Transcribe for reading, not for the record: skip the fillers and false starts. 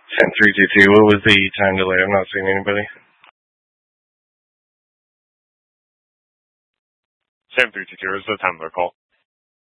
10-322, what was the time delay? I'm not seeing anybody. 10-322 is the time of the call.